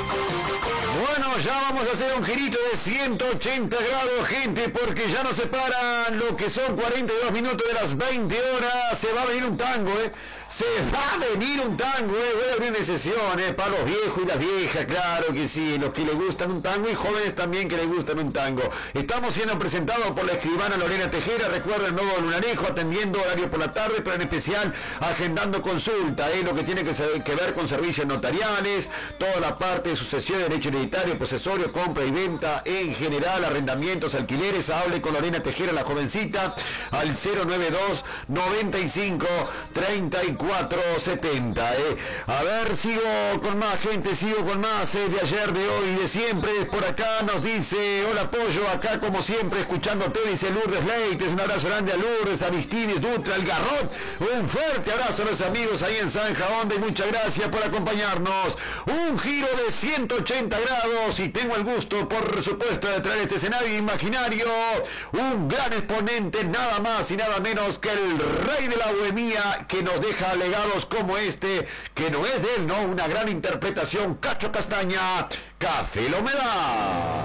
Bueno, ya vamos a hacer un girito de 180 grados, gente, porque ya nos separan lo que son 42 minutos de las 20 horas. Se va a venir un tango, Se va a venir un tango, Voy a abrir una sesión, para los viejos y las viejas, claro que sí, los que les gustan un tango y jóvenes también que les gustan un tango. Estamos siendo presentados por la escribana Lorena Tejera, recuerda el nuevo Lunarejo, atendiendo horario por la tarde, pero en especial agendando consulta, lo que tiene que ver con servicios notariales, toda la parte de sucesión, derecho hereditario, posesorio, compra y venta en general, arrendamientos, alquileres. Hable con Lorena Tejera, la jovencita, al 092 95 34 70. A ver, sigo con más gente, sigo con más de ayer, de hoy, de siempre. Por acá nos dice, hola Pollo, acá como siempre escuchándote, dice Lourdes Leites. Un abrazo grande a Lourdes, a Aristides, Dutra, el Garrot. Un fuerte abrazo a los amigos ahí en Zanja Onda y muchas gracias por acompañarnos. Un giro de 180 grados y tengo el gusto, por supuesto, de traer este escenario imaginario un gran exponente, nada más y nada menos que el rey de la bohemia, que nos deja legados como este, que no es de él, ¿no? Una gran interpretación, Cacho Castaña, Café La Humedad.